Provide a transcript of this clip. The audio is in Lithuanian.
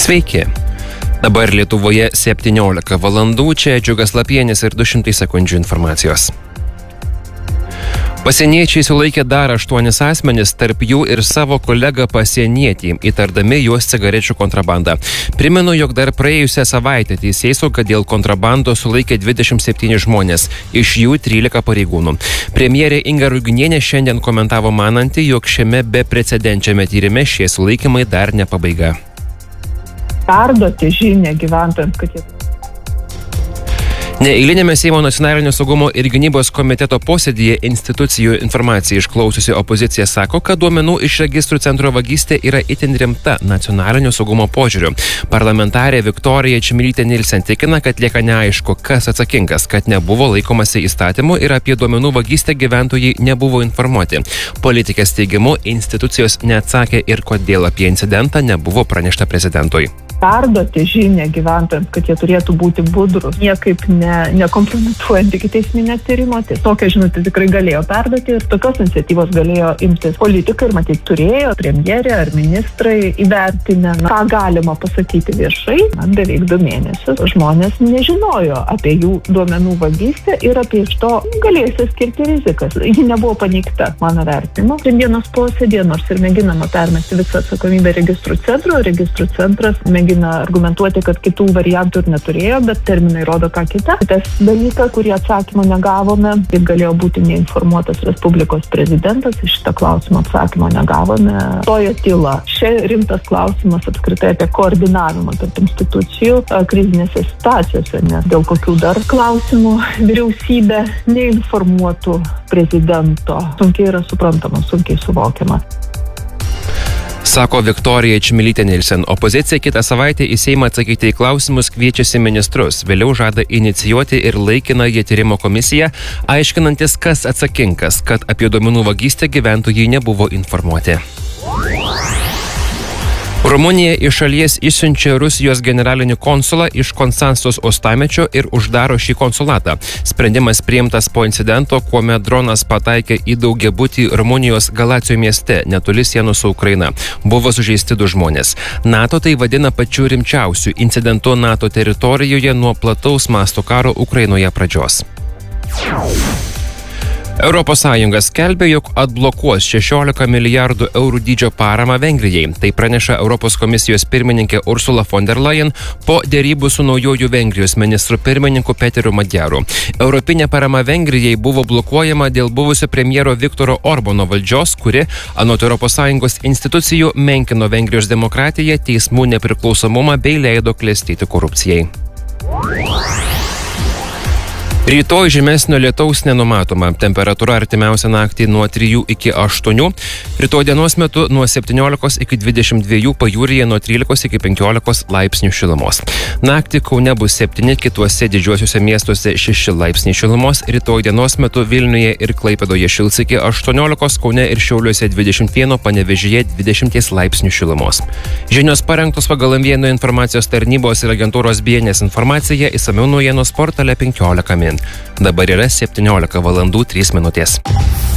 Sveiki. Dabar Lietuvoje 17 valandų, čia Džiugas Lapienis ir 200 sekundžių informacijos. Pasieniečiai sulaikė dar 8 asmenis, tarp jų ir savo kolegą pasienietį, įtardami juos cigarečių kontrabandą. Primenu, jog dar praėjusią savaitę teisėsauga dėl kontrabandos sulaikė 27 žmonės, iš jų 13 pareigūnų. Premjerė Inga Ruginienė šiandien komentavo mananti, jog šiame beprecedenčiame tyrime šie sulaikymai dar ne pabaiga. Perduoti žinią gyventojams, kad jie... Neeilinėme Seimo nacionalinio saugumo ir gynybos komiteto posėdyje institucijų informaciją išklausiusi opozicija sako, kad duomenų iš registrų centro vagystė yra itin rimta nacionalinio saugumo požiūriu. Parlamentarė Viktorija Čmilytė-Nilsen tikina, kad lieka neaišku, kas atsakingas, kad nebuvo laikomasi įstatymų ir apie duomenų vagystę gyventojai nebuvo informuoti. Politikės teigimu, institucijos neatsakė ir kodėl apie incidentą nebuvo pranešta prezidentui. Perduoti žinią gyventojams, kad jie turėtų būti budrus, niekaip nekompromituojant ikiteisminio tyrimo. Tokią žinutę tikrai galėjo perduoti ir tokios iniciatyvos galėjo imtis politikai ir matyt turėjo premjerė ar ministrai įvertinę, ką galima pasakyti viešai. Beveik 2 mėnesius žmonės nežinojo apie jų duomenų vagystę ir apie iš to galėjusias skirti rizikas. Ji nebuvo paneigta, mano vertinimu. Šiandienos posėdėje, nors ir mėginama permesti visą atsakomybę registrų centras mėgina argumentuoti, kad kitų variantų ir neturėjo, bet terminai rodo ką kitą. Tas dalykas, kurį atsakymą negavome, kaip galėjo būti neinformuotas Respublikos prezidentas, iš šitą klausimą atsakymo negavome. Tojo tyla. Šia rimtas klausimas apskritai apie koordinavimą tarp institucijų krizinėse situacijose, nes dėl kokių dar klausimų vyriausybė neinformuotų prezidento. Sunkiai yra suprantama, sunkiai suvokiama. Sako Viktorija Čmilytė-Nilsen. Opozicija kitą savaitę į Seimą atsakyti į klausimus kviečiasi ministrus. Vėliau žada inicijuoti ir laikinąją tyrimo komisiją, aiškinantis, kas atsakingas, kad apie duomenų vagystę gyventojai nebuvo informuoti. Rumunija iš šalies išsiunčia Rusijos generalinį konsulą iš Konstancijos uostamiečio ir uždaro šį konsulatą. Sprendimas priimtas po incidento, kuomet dronas pataikė į daugiabutį Rumunijos Galacijo mieste, netoli sienų su Ukraina. Buvo sužeisti 2 žmonės. NATO tai vadina pačiu rimčiausiu incidentu NATO teritorijoje nuo plataus masto karo Ukrainoje pradžios. Europos Sąjunga skelbia, jog atblokuos 16 milijardų eurų dydžio paramą Vengrijai. Tai praneša Europos komisijos pirmininkė Ursula von der Leyen po dėrybų su naujoju Vengrijos ministru pirmininku Peteriu Madjaru. Europinė parama Vengrijai buvo blokuojama dėl buvusio premjero Viktoro Orbano valdžios, kuri, anot Europos Sąjungos institucijų, menkino Vengrijos demokratiją, teismų nepriklausomumą bei leido klestėti korupcijai. Rytoj žymesnio lietaus nenumatoma. Temperatūra artimiausią naktį nuo 3 iki 8. Rytoj dienos metu nuo 17 iki 22, pajūryje nuo 13 iki 15 laipsnių šilumos. Naktį Kaune bus 7, kituose didžiuosiuose miestuose 6 laipsniai šilumos. Rytoj dienos metu Vilniuje ir Klaipėdoje šils iki 18, Kaune ir Šiauliuose 21, Panevėžyje 20 laipsnių šilumos. Žinios parengtos pagal M1 informacijos tarnybos ir agentūros BNS informaciją, išsamiau naujienos portale 15 min. Dabar yra 17 valandų 3 minutės.